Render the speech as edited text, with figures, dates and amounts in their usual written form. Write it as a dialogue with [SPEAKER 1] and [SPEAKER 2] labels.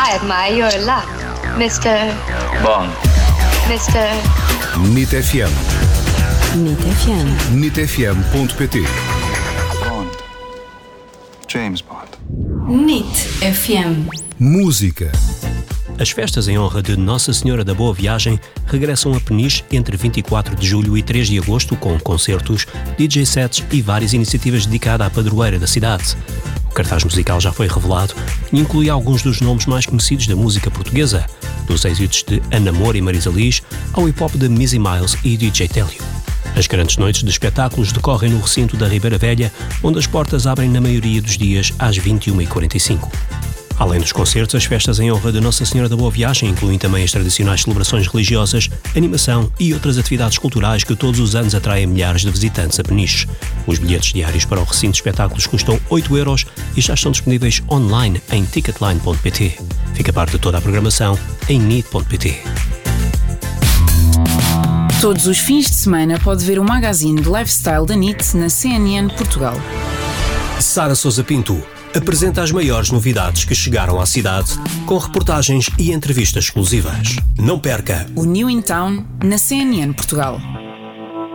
[SPEAKER 1] I admire your luck, Mr.
[SPEAKER 2] Bond.
[SPEAKER 1] Mr.
[SPEAKER 3] NIT FM.
[SPEAKER 4] NIT FM.
[SPEAKER 3] nitfm.pt.
[SPEAKER 2] Bond. James Bond.
[SPEAKER 4] NIT FM.
[SPEAKER 3] Música.
[SPEAKER 5] As festas em honra de Nossa Senhora da Boa Viagem regressam a Peniche entre 24 de julho e 3 de agosto com concertos, DJ sets e várias iniciativas dedicadas à padroeira da cidade. O cartaz musical já foi revelado e inclui alguns dos nomes mais conhecidos da música portuguesa, dos êxitos de Ana Moura e Marisa Liz ao hip-hop de Missy Miles e DJ Télio. As grandes noites de espetáculos decorrem no recinto da Ribeira Velha, onde as portas abrem na maioria dos dias às 21h45. Além dos concertos, as festas em honra de Nossa Senhora da Boa Viagem incluem também as tradicionais celebrações religiosas, animação e outras atividades culturais que todos os anos atraem milhares de visitantes a Peniche. Os bilhetes diários para o recinto de espetáculos custam 8€ e já estão disponíveis online em ticketline.pt. Fica parte de toda a programação em nit.pt.
[SPEAKER 4] Todos os fins de semana pode ver o magazine de lifestyle da NIT na CNN Portugal.
[SPEAKER 5] Sara Sousa Pinto apresenta as maiores novidades que chegaram à cidade, com reportagens e entrevistas exclusivas. Não perca!
[SPEAKER 4] O New in Town na CNN Portugal.